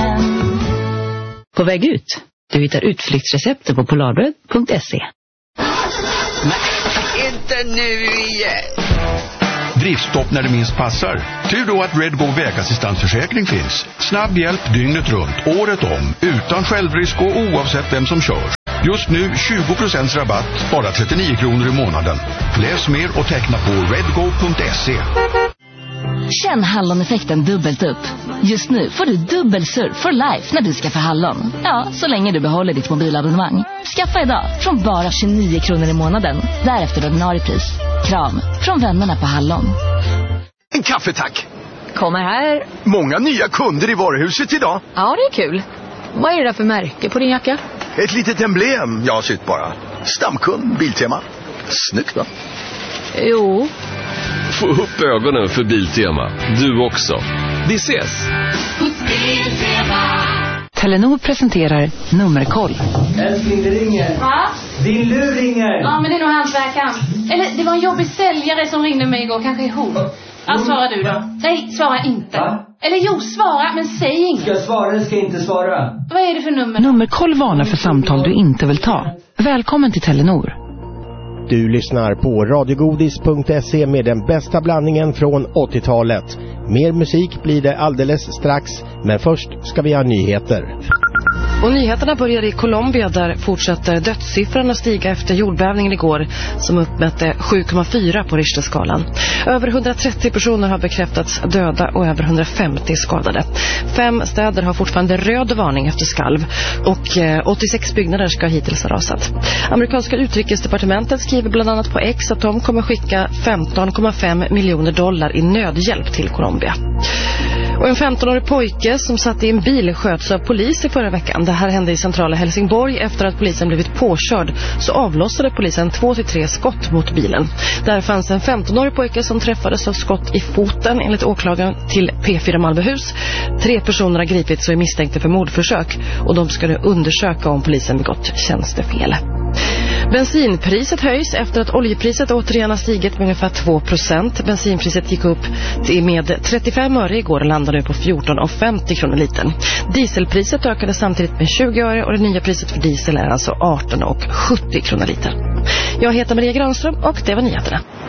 Polarbröd.se. På väg ut. Du hittar utflyktsrecepter på polarbröd.se. Nej, inte nu igen. Driftstopp när det minst passar. Tur då att Redgo vägassistansförsäkring finns. Snabb hjälp dygnet runt, året om, utan självrisk och oavsett vem som kör. Just nu 20% rabatt, bara 39 kronor i månaden. Läs mer och teckna på redgo.se. Känn Hallon-effekten dubbelt upp. Just nu får du dubbel surf for life när du skaffar Hallon. Ja, så länge du behåller ditt mobilabonnemang. Skaffa idag från bara 29 kronor i månaden. Därefter ordinarie pris. Kram från vännerna på Hallon. En kaffe tack. Kommer här. Många nya kunder i varuhuset idag. Ja, det är kul. Vad är det där för märke på din jacka? Ett litet emblem jag har sytt bara. Stamkund, Biltema. Snyggt va? Jo. Få upp ögonen för Biltema. Du också. Vi ses! Telenor presenterar Nummerkoll. Älskling, det ringer. Va? Din lur ringer. Ja, men det är nog hantverkaren. Eller det var en jobbig säljare som ringde mig igår. Kanske ihop. Ja, svara du då. Nej, svara inte. Va? Eller jo, svara, men säg inget. Ska jag svara eller ska jag inte svara? Vad är det för nummer? Nummerkoll varnar för samtal du inte vill ta. Välkommen till Telenor. Du lyssnar på radiogodis.se med den bästa blandningen från 80-talet. Mer musik blir det alldeles strax, men först ska vi ha nyheter. Och nyheterna börjar i Colombia, där fortsätter dödssiffran att stiga efter jordbävningen igår som uppmätte 7,4 på Richterskalan. Över 130 personer har bekräftats döda och över 150 skadade. 5 städer har fortfarande röd varning efter skalv och 86 byggnader ska hittills ha rasat. Amerikanska utrikesdepartementet skriver bland annat på X att de kommer skicka $15,5 miljoner i nödhjälp till Colombia. Och en 15-årig pojke som satt i en bil sköts av polis i förra veckan. Det här hände i centrala Helsingborg. Efter att polisen blivit påkörd så avlossade polisen 2-3 skott mot bilen. Där fanns en 15-årig pojke som träffades av skott i foten enligt åklagaren till P4 Malmöhus. 3 personer har gripits och är misstänkta för mordförsök och de ska nu undersöka om polisen begått tjänstefel. Bensinpriset höjs efter att oljepriset återigen har stigit med ungefär 2%. Bensinpriset gick upp med 35 öre igår och landade nu på 14,50 kronor litern. Dieselpriset ökade samtidigt med 20 öre och det nya priset för diesel är alltså 18,70 kronor litern. Jag heter Maria Granström och det var nyheterna.